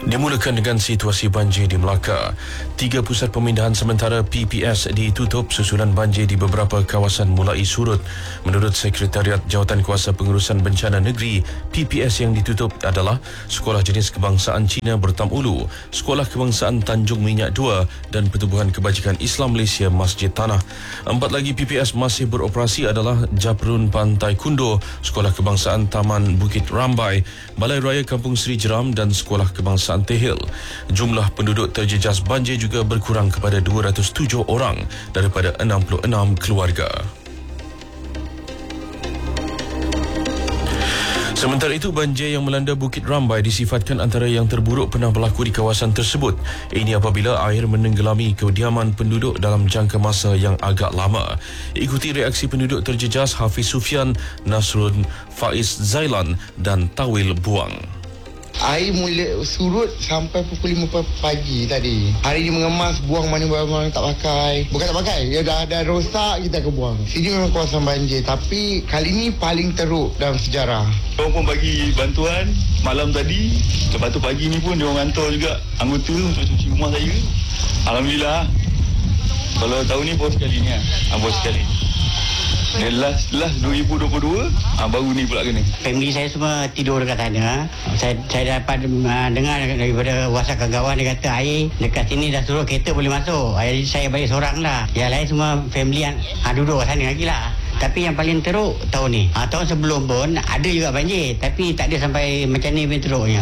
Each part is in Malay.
Dimulakan dengan situasi banjir di Melaka. 3 pusat pemindahan sementara PPS ditutup susulan banjir di beberapa kawasan mulai surut. Menurut Sekretariat Jawatan Kuasa Pengurusan Bencana Negeri, PPS yang ditutup adalah Sekolah Jenis Kebangsaan Cina Bertam Ulu, Sekolah Kebangsaan Tanjung Minyak 2 dan Pertubuhan Kebajikan Islam Malaysia Masjid Tanah. 4 lagi PPS masih beroperasi adalah Japrun Pantai Kundo, Sekolah Kebangsaan Taman Bukit Rambai, Balai Raya Kampung Seri Jeram dan Sekolah Kebangsaan Tehil. Jumlah penduduk terjejas banjir juga berkurang kepada 207 orang daripada 66 keluarga. Sementara itu, banjir yang melanda Bukit Rambai disifatkan antara yang terburuk pernah berlaku di kawasan tersebut. Ini apabila air menenggelami kediaman penduduk dalam jangka masa yang agak lama. Ikuti reaksi penduduk terjejas Hafiz Sufian, Nasrun, Faiz Zailan dan Tawil Buang. Air mula surut sampai pukul 5 pagi tadi. Hari ini mengemas, buang mana barang tak pakai. Bukan tak pakai, ya dah rosak kita akan buang. Sini memang kawasan banjir, tapi kali ini paling teruk dalam sejarah. Diorang pun bagi bantuan malam tadi. Lepas tu pagi ni pun diorang hantar juga anggota untuk cuci rumah saya. Alhamdulillah. Kalau tahun ni bos sekali ni bos sekali. Dan last 2022 baru ni pula kena. Family saya semua tidur dekat sana. Saya dapat dengar daripada WhatsApp kawan dia kata air dekat sini dah suruh kereta boleh masuk. Jadi saya balik seorang lah. Yang lain semua family yang duduk kat sana lagi lah. Tapi yang paling teruk tahun ni. Tahun sebelum pun ada juga banjir, tapi tak ada sampai macam ni punya teruknya.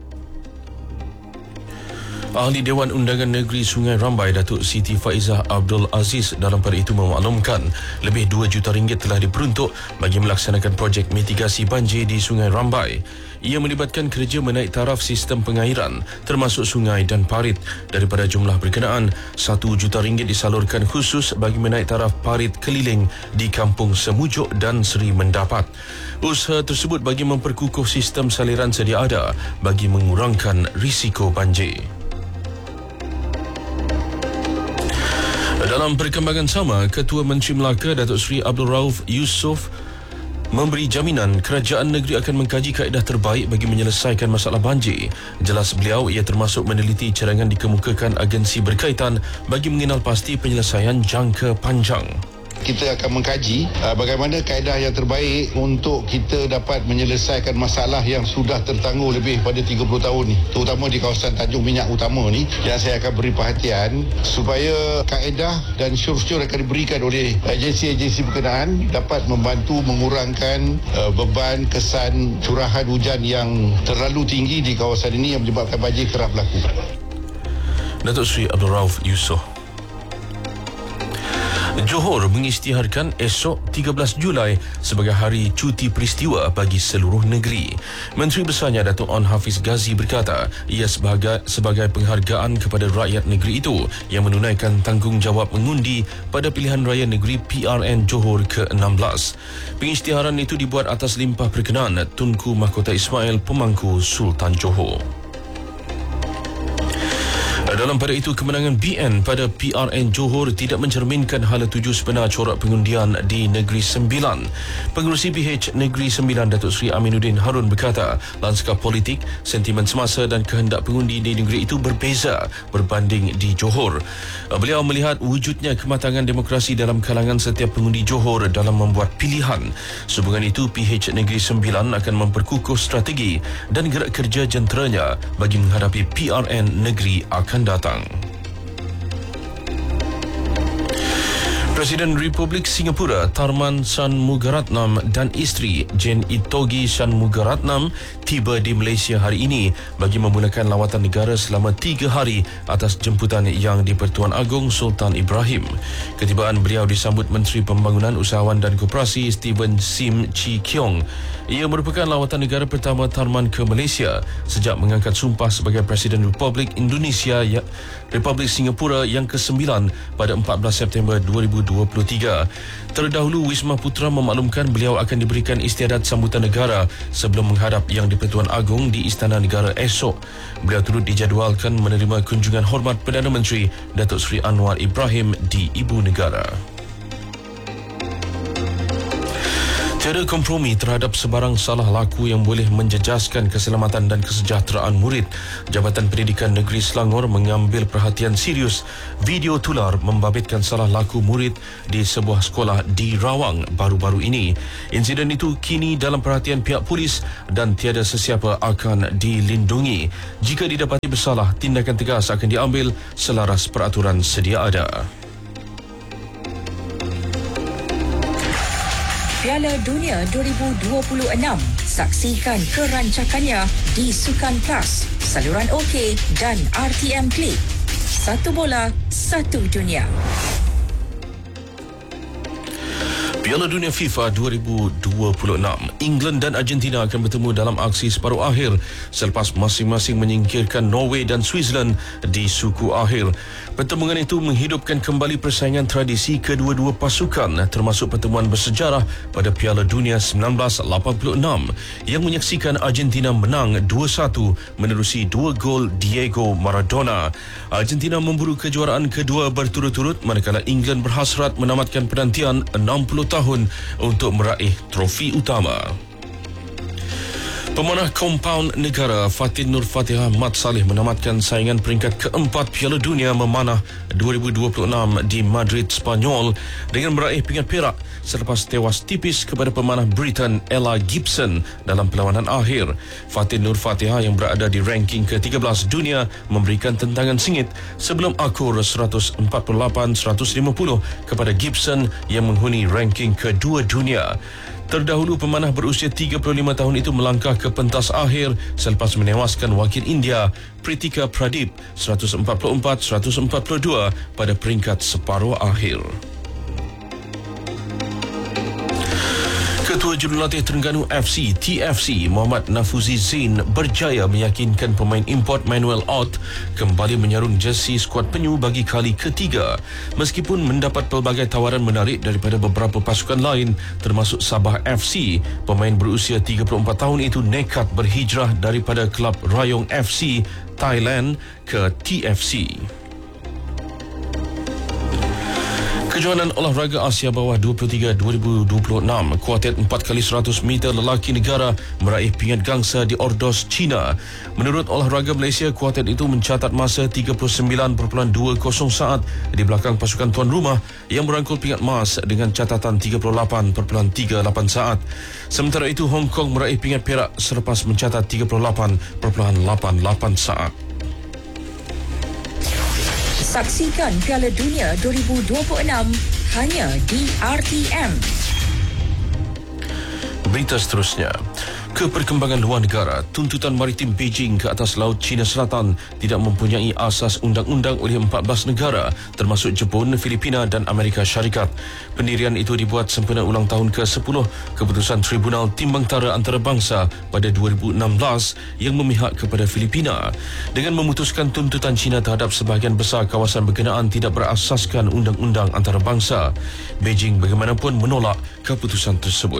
Ahli Dewan Undangan Negeri Sungai Rambai, Datuk Siti Faizah Abdul Aziz dalam pada itu memaklumkan lebih 2 juta ringgit telah diperuntuk bagi melaksanakan projek mitigasi banjir di Sungai Rambai. Ia melibatkan kerja menaik taraf sistem pengairan termasuk sungai dan parit. Daripada jumlah berkenaan, 1 juta ringgit disalurkan khusus bagi menaik taraf parit keliling di Kampung Semujuk dan Seri Mendapat. Usaha tersebut bagi memperkukuh sistem saliran sedia ada bagi mengurangkan risiko banjir. Dalam perkembangan sama, Ketua Menteri Melaka Datuk Seri Abdul Rauf Yusof memberi jaminan kerajaan negeri akan mengkaji kaedah terbaik bagi menyelesaikan masalah banjir. Jelas beliau, ia termasuk meneliti cadangan dikemukakan agensi berkaitan bagi mengenal pasti penyelesaian jangka panjang. Kita akan mengkaji bagaimana kaedah yang terbaik untuk kita dapat menyelesaikan masalah yang sudah tertangguh lebih pada 30 tahun ni, terutama di kawasan Tanjung Minyak Utama ni, yang saya akan beri perhatian supaya kaedah dan syur-syur akan diberikan oleh agensi-agensi berkenaan dapat membantu mengurangkan beban kesan curahan hujan yang terlalu tinggi di kawasan ini yang menyebabkan banjir kerap berlaku. Datuk Seri Abdul Rauf Yusof. Johor mengisytiharkan esok 13 Julai sebagai hari cuti peristiwa bagi seluruh negeri. Menteri Besarnya Datuk On Hafiz Ghazi berkata ia sebagai penghargaan kepada rakyat negeri itu yang menunaikan tanggungjawab mengundi pada pilihan raya negeri PRN Johor ke-16. Pengisytiharan itu dibuat atas limpah perkenaan Tunku Mahkota Ismail Pemangku Sultan Johor. Dalam pada itu, kemenangan BN pada PRN Johor tidak mencerminkan hala tuju sebenar corak pengundian di Negeri Sembilan. Pengerusi BH Negeri Sembilan Datuk Seri Aminuddin Harun berkata lanskap politik, sentimen semasa dan kehendak pengundi di negeri itu berbeza berbanding di Johor. Beliau melihat wujudnya kematangan demokrasi dalam kalangan setiap pengundi Johor dalam membuat pilihan. Sehubungan itu, PH Negeri Sembilan akan memperkukuh strategi dan gerak kerja jenteranya bagi menghadapi PRN Negeri akan datang. Presiden Republik Singapura Tharman Shanmugaratnam dan isteri Jane Itogi Shanmugaratnam tiba di Malaysia hari ini bagi memulakan lawatan negara selama 3 hari atas jemputan Yang di-Pertuan Agong Sultan Ibrahim. Ketibaan beliau disambut Menteri Pembangunan Usahawan dan Koperasi Stephen Sim Chi Keong. Ia merupakan lawatan negara pertama Tharman ke Malaysia sejak mengangkat sumpah sebagai Presiden Republik Indonesia Republik Singapura yang ke-9 pada 14 September 2023. Terdahulu, Wisma Putra memaklumkan beliau akan diberikan istiadat sambutan negara sebelum menghadap Yang di-Pertuan Agong di Istana Negara esok. Beliau turut dijadualkan menerima kunjungan hormat Perdana Menteri Datuk Seri Anwar Ibrahim di Ibu Negara. Tiada kompromi terhadap sebarang salah laku yang boleh menjejaskan keselamatan dan kesejahteraan murid. Jabatan Pendidikan Negeri Selangor mengambil perhatian serius video tular membabitkan salah laku murid di sebuah sekolah di Rawang baru-baru ini. Insiden itu kini dalam perhatian pihak polis dan tiada sesiapa akan dilindungi. Jika didapati bersalah, tindakan tegas akan diambil selaras peraturan sedia ada. Piala Dunia 2026. Saksikan kerancakannya di Sukan Plus, saluran OK dan RTM Klik. Satu bola, satu dunia. Piala Dunia FIFA 2026. England dan Argentina akan bertemu dalam aksi separuh akhir selepas masing-masing menyingkirkan Norway dan Switzerland di suku akhir. Pertemuan itu menghidupkan kembali persaingan tradisi kedua-dua pasukan termasuk pertemuan bersejarah pada Piala Dunia 1986 yang menyaksikan Argentina menang 2-1 menerusi 2 gol Diego Maradona. Argentina memburu kejuaraan kedua berturut-turut manakala England berhasrat menamatkan penantian 60 tahun untuk meraih trofi utama. Pemanah kompaun negara Fatin Nur Fatihah Mat Saleh menamatkan saingan peringkat keempat Piala Dunia Memanah 2026 di Madrid, Spanyol dengan meraih pingat perak selepas tewas tipis kepada pemanah Britain Ella Gibson dalam perlawanan akhir. Fatin Nur Fatihah yang berada di ranking ke-13 dunia memberikan tentangan sengit sebelum akur 148-150 kepada Gibson yang menghuni ranking kedua dunia. Terdahulu pemanah berusia 35 tahun itu melangkah ke pentas akhir selepas menewaskan wakil India Pritika Pradip 144-142 pada peringkat separuh akhir. Ketua Jurulatih Terengganu FC TFC Muhammad Nafuzi Zain berjaya meyakinkan pemain import Manuel Ott kembali menyarung jersey skuad penyu bagi kali ketiga meskipun mendapat pelbagai tawaran menarik daripada beberapa pasukan lain termasuk Sabah FC. Pemain berusia 34 tahun itu nekat berhijrah daripada kelab Rayong FC Thailand ke TFC. Kejohanan Olahraga Asia Bawah 23 2026, kuartet 4x100 meter lelaki negara meraih pingat gangsa di Ordos, China. Menurut Olahraga Malaysia, kuartet itu mencatat masa 39.20 saat di belakang pasukan tuan rumah yang merangkul pingat emas dengan catatan 38.38 saat. Sementara itu, Hong Kong meraih pingat perak selepas mencatat 38.88 saat. Saksikan Piala Dunia 2026 hanya di RTM. Berita seterusnya. Keperkembangan luar negara, tuntutan maritim Beijing ke atas Laut China Selatan tidak mempunyai asas undang-undang oleh 14 negara termasuk Jepun, Filipina dan Amerika Syarikat. Pendirian itu dibuat sempena ulang tahun ke-10 keputusan Tribunal Timbangtara Antarabangsa pada 2016 yang memihak kepada Filipina. Dengan memutuskan tuntutan China terhadap sebahagian besar kawasan berkenaan tidak berasaskan undang-undang antarabangsa, Beijing bagaimanapun menolak keputusan tersebut.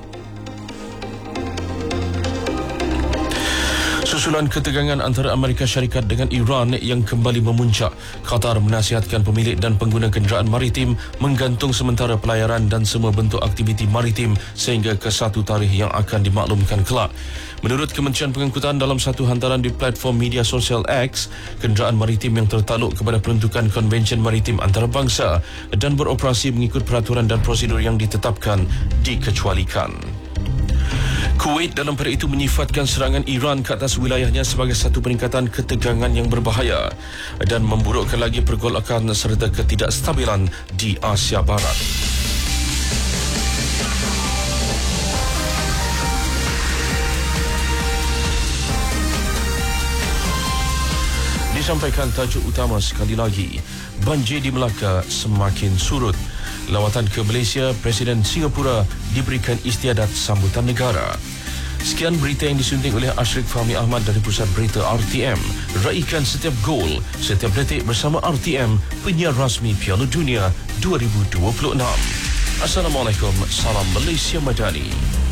Susulan ketegangan antara Amerika Syarikat dengan Iran yang kembali memuncak, Qatar menasihatkan pemilik dan pengguna kenderaan maritim menggantung sementara pelayaran dan semua bentuk aktiviti maritim sehingga ke satu tarikh yang akan dimaklumkan kelak. Menurut Kementerian Pengangkutan dalam satu hantaran di platform media sosial X, kenderaan maritim yang tertakluk kepada peruntukan Konvensyen Maritim Antarabangsa dan beroperasi mengikut peraturan dan prosedur yang ditetapkan dikecualikan. Kuwait dalam pada itu menyifatkan serangan Iran ke atas wilayahnya sebagai satu peningkatan ketegangan yang berbahaya dan memburukkan lagi pergolakan serta ketidakstabilan di Asia Barat. Disampaikan tajuk utama sekali lagi, banjir di Melaka semakin surut. Lawatan ke Malaysia, Presiden Singapura diberikan istiadat sambutan negara. Sekian berita yang disunting oleh Ashrik Fahmi Ahmad dari Pusat Berita RTM. Raikan setiap gol, setiap detik bersama RTM, penyiar rasmi Piala Dunia 2026. Assalamualaikum, salam Malaysia Madani.